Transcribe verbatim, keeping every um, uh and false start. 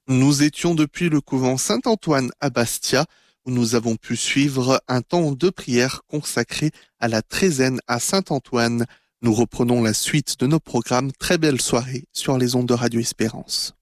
Nous étions depuis le couvent Saint-Antoine à Bastia, où nous avons pu suivre un temps de prière consacré à la treizaine à Saint-Antoine. Nous reprenons la suite de nos programmes. Très belle soirée sur les ondes de Radio Espérance.